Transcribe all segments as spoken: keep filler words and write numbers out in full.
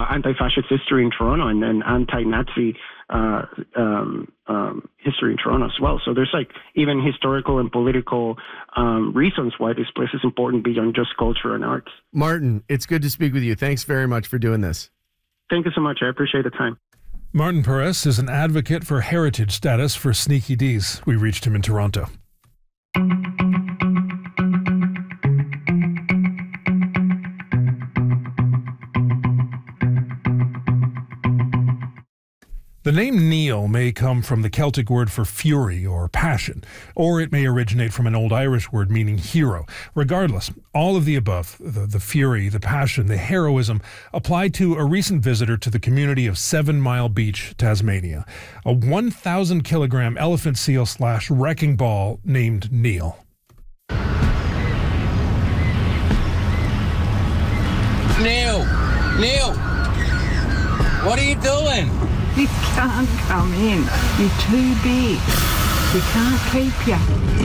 anti-fascist history in Toronto and then anti-Nazi uh, um, um, history in Toronto as well. So there's like even historical and political um, reasons why this place is important beyond just culture and arts. Martin, it's good to speak with you. Thanks very much for doing this. Thank you so much. I appreciate the time. Martin Perez is an advocate for heritage status for Sneaky Dee's. We reached him in Toronto. The name Neil may come from the Celtic word for fury or passion, or it may originate from an old Irish word meaning hero. Regardless, all of the above, the, the fury, the passion, the heroism, applied to a recent visitor to the community of Seven Mile Beach, Tasmania, a one thousand kilogram elephant seal slash wrecking ball named Neil. Neil! Neil! What are you doing? You can't come in. You're too big. We can't keep you.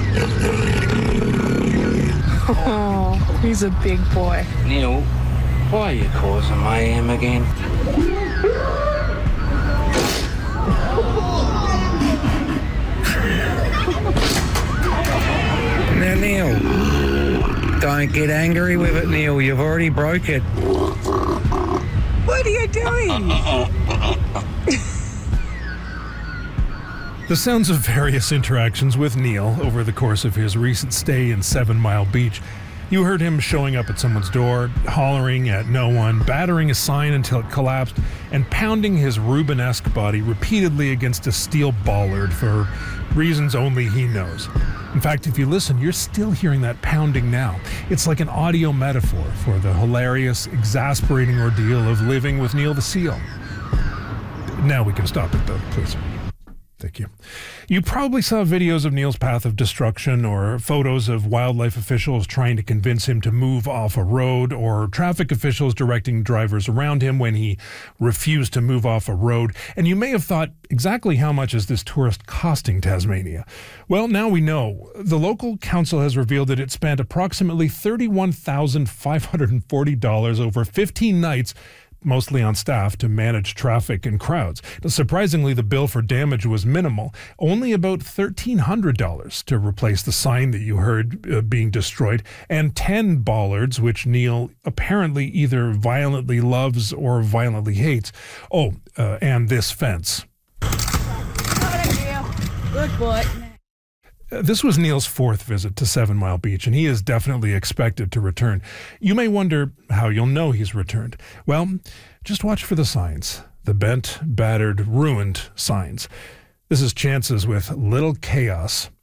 Oh, he's a big boy. Neil, why are you causing mayhem again? Now, Neil, don't get angry with it, Neil. You've already broke it. What are you doing? The sounds of various interactions with Neil over the course of his recent stay in Seven Mile Beach. You heard him showing up at someone's door, hollering at no one, battering a sign until it collapsed, and pounding his Rubenesque body repeatedly against a steel bollard for reasons only he knows. In fact, if you listen, you're still hearing that pounding now. It's like an audio metaphor for the hilarious, exasperating ordeal of living with Neil the Seal. Now we can stop it, though, please. Thank you. You probably saw videos of Neil's path of destruction or photos of wildlife officials trying to convince him to move off a road or traffic officials directing drivers around him when he refused to move off a road. And you may have thought, exactly how much is this tourist costing Tasmania? Well, now we know. The local council has revealed that it spent approximately thirty-one thousand five hundred forty dollars over fifteen nights, mostly on staff, to manage traffic and crowds. Now, surprisingly, the bill for damage was minimal, only about one thousand three hundred dollars to replace the sign that you heard uh, being destroyed, and ten bollards, which Neil apparently either violently loves or violently hates. Oh, uh, and this fence. Good boy. This was Neil's fourth visit to Seven Mile Beach, and he is definitely expected to return. You may wonder how you'll know he's returned. Well, just watch for the signs. The bent, battered, ruined signs. This is Chances with Little Chaos.